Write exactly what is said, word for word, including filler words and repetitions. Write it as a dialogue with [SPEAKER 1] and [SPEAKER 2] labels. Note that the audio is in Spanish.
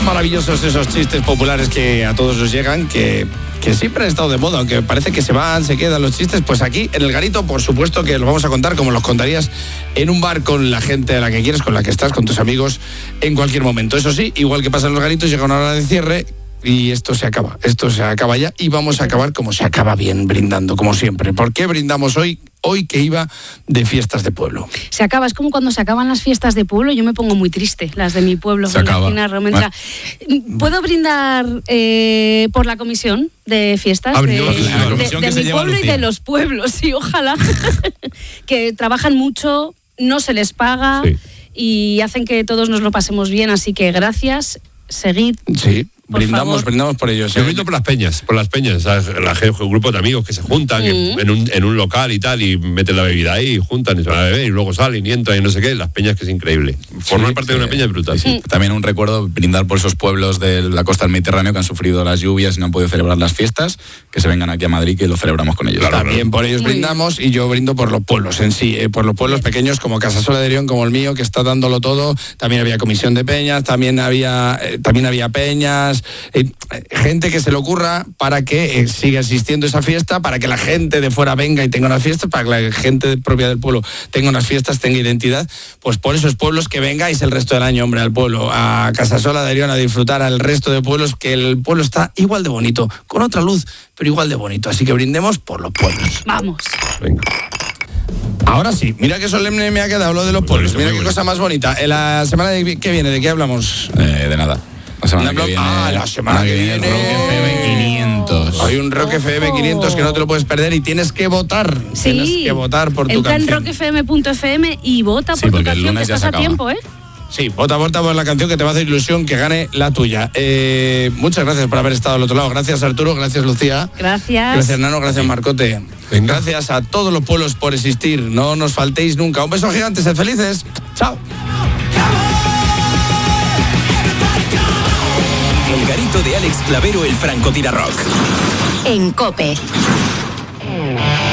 [SPEAKER 1] Son maravillosos esos chistes populares que a todos nos llegan, que, que siempre han estado de moda, aunque parece que se van, se quedan los chistes. Pues aquí, en el Garito, por supuesto que los vamos a contar como los contarías en un bar con la gente a la que quieres, con la que estás, con tus amigos, en cualquier momento. Eso sí, igual que pasa en los Garitos, llega una hora de cierre y esto se acaba, esto se acaba ya y vamos a acabar como se acaba bien, brindando, como siempre. ¿Por qué brindamos hoy? Hoy que iba de fiestas de pueblo.
[SPEAKER 2] Se acaba, es como cuando se acaban las fiestas de pueblo, yo me pongo muy triste, las de mi pueblo.
[SPEAKER 3] Se acaba.
[SPEAKER 2] Bueno. ¿Puedo brindar eh, por la comisión de fiestas?
[SPEAKER 3] Ah,
[SPEAKER 2] de,
[SPEAKER 3] la
[SPEAKER 2] comisión de, de, de mi pueblo Lucía. Y de los pueblos, sí, ojalá. Que trabajan mucho, no se les paga, sí, y hacen que todos nos lo pasemos bien, así que gracias, seguid.
[SPEAKER 1] Sí.
[SPEAKER 2] Por
[SPEAKER 1] brindamos,
[SPEAKER 2] favor.
[SPEAKER 1] brindamos por ellos.
[SPEAKER 3] Yo ¿eh? brindo por las peñas, por las peñas, ¿sabes? La, un grupo de amigos que se juntan mm. en, un, en un local y tal, y meten la bebida ahí, y juntan y se van a beber, y luego salen y entran y no sé qué, las peñas, que es increíble. Formar sí, parte sí, de una peña es brutal.
[SPEAKER 4] Sí, sí. Mm. También un recuerdo, brindar por esos pueblos de la costa del Mediterráneo que han sufrido las lluvias y no han podido celebrar las fiestas, que se vengan aquí a Madrid, que lo celebramos con ellos.
[SPEAKER 1] Claro, también claro. Por ellos brindamos, y yo brindo por los pueblos en sí, eh, por los pueblos pequeños como Casasola de Orión, como el mío, que está dándolo todo. También había comisión de peñas, también había, eh, también había peñas, eh, gente que se le ocurra para que eh, siga existiendo esa fiesta, para que la gente de fuera venga y tenga unas fiestas, para que la gente propia del pueblo tenga unas fiestas, tenga identidad. Pues por esos pueblos que vengáis el resto del año, hombre, al pueblo, a Casasola de Orión, a disfrutar al resto de pueblos, que el pueblo está igual de bonito, con otra luz, pero igual de bonito. Así que brindemos por los pueblos.
[SPEAKER 2] Vamos.
[SPEAKER 1] Venga. Ahora sí, mira qué solemne me ha quedado lo de los pueblos. Mira qué cosa más bonita. En la semana que viene, ¿de qué hablamos?
[SPEAKER 4] Eh, de nada. La semana que viene,
[SPEAKER 1] ah, la semana que viene,
[SPEAKER 4] Rock F M quinientos.
[SPEAKER 1] Hay un Rock F M quinientos que no te lo puedes perder y tienes que votar.
[SPEAKER 2] Sí.
[SPEAKER 1] Tienes que votar por tu
[SPEAKER 2] Entra
[SPEAKER 1] canción.
[SPEAKER 2] en rock f m punto f m y vota por
[SPEAKER 4] sí,
[SPEAKER 2] tu canción, que estás a tiempo, ¿eh?
[SPEAKER 1] Sí, vota, vota por la canción que te va a hacer ilusión que gane la tuya. Eh, muchas gracias por haber estado al otro lado. Gracias, Arturo. Gracias, Lucía.
[SPEAKER 2] Gracias.
[SPEAKER 1] Gracias, Nano. Gracias, Marcote. Venga. Gracias a todos los pueblos por existir. No nos faltéis nunca. Un beso gigante. Sed felices. Chao.
[SPEAKER 5] El Garito de Alex Clavero, el francotirador rock.
[SPEAKER 6] En COPE.